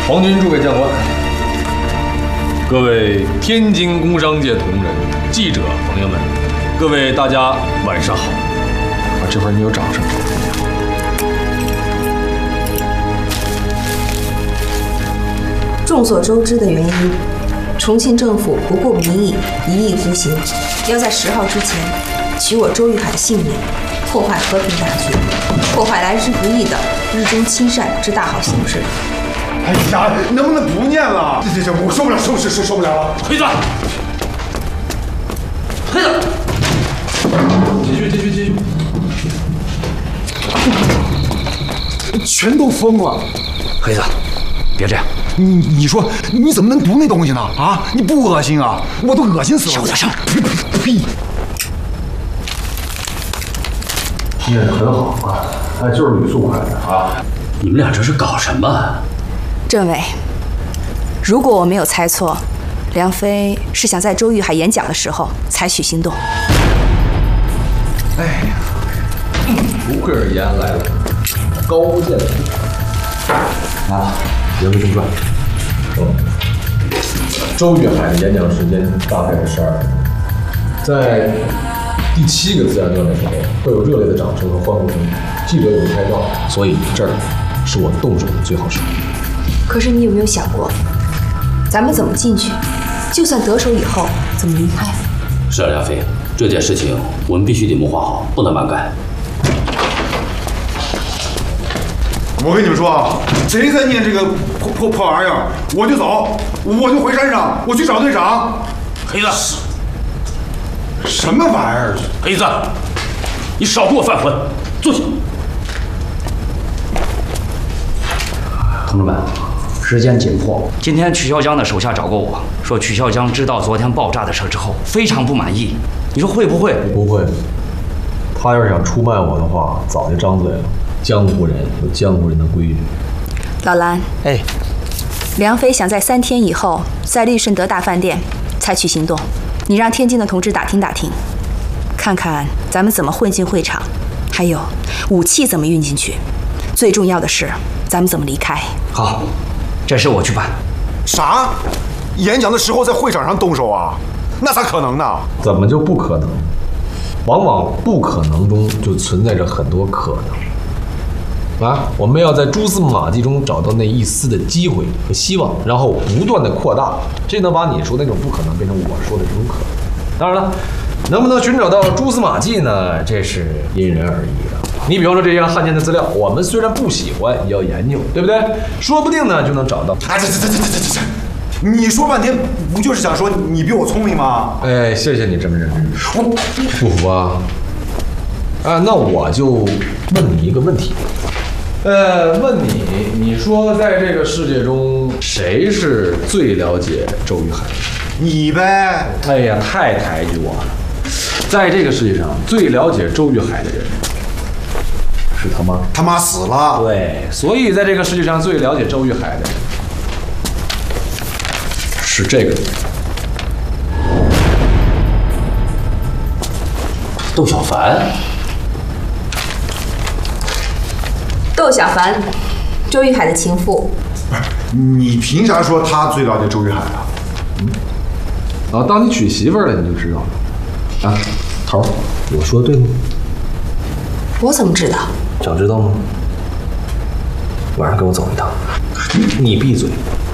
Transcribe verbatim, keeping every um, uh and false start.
皇军诸位将官，各位天津工商界同仁、记者朋友们，各位大家晚上好。啊，这会儿你有掌声。 众所周知的原因，重庆政府不顾民意，一意孤行，要在十号之前取我周玉海的性命，破坏和平大局，破坏来之不易的日中亲善之大好形势。 哎呀，能不能不念了？这这这，我受不了，受受受受不了了！ 黑子，黑子，继续继续继续。 全都疯了！ 黑子，别这样。 你你说你怎么能读那东西呢？啊，你不恶心啊？我都恶心死了！ 小点声！ 呸！ 念得很好啊，哎，就是语速快点啊！ 你们俩这是搞什么？ 政委，如果我没有猜错，梁飞是想在周玉海演讲的时候采取行动。 哎呀，不愧是延安来了，高见识。啊，言归正传。嗯，周玉海的演讲时间大概是十二分钟，在第七个自然段的时候，会有热烈的掌声和欢呼声，记者也会拍照，所以这儿是我动手的最好时机。 可是你有没有想过，咱们怎么进去？就算得手以后，怎么离开？ 是啊，梁飞，这件事情我们必须得谋划好，不能慢干。 我跟你们说啊，谁再念这个破破破玩意儿，我就走，我就回山上，我去找队长。 黑子， 什么玩意儿？ 黑子，你少给我犯浑，坐下。同志们，时间紧迫。今天曲孝江的手下找过我，说曲孝江知道昨天爆炸的事之后，非常不满意。你说会不会？ 不会。他要是想出卖我的话，早就张嘴了。江湖人有江湖人的规矩。 老蓝， 哎， 梁飞想在三天以后在利顺德大饭店采取行动，你让天津的同志打听打听，看看咱们怎么混进会场，还有武器怎么运进去，最重要的是咱们怎么离开。 好，这事我去办。 啥？演讲的时候在会场上动手啊？那咋可能呢？ 怎么就不可能？往往不可能中就存在着很多可能。啊，我们要在蛛丝马迹中找到那一丝的机会和希望，然后不断的扩大，这能把你说那种不可能变成我说的这种可能。当然了，能不能寻找到蛛丝马迹呢？这是因人而异的。你比方说这些汉奸的资料，我们虽然不喜欢，也要研究，对不对？说不定呢就能找到。 哎，这这这这这这这，你说半天不就是想说你比我聪明吗？ 哎，谢谢你这么认真。 我不服啊？啊，那我就问你一个问题。呃，问你，你说在这个世界中，谁是最了解周玉海的？ 你呗。 哎呀，太抬举我了。在这个世界上，最了解周玉海的人是他妈。 他妈死了。 对，所以在这个世界上最了解周玉海的人是这个人。 窦小凡。 窦小凡，周玉海的情妇。 不是，你凭啥说他最了解周玉海啊？ 嗯，啊，当你娶媳妇儿了，你就知道了。啊，头儿，我说对吗？ 我怎么知道？ 想知道吗？晚上跟我走一趟。你闭嘴。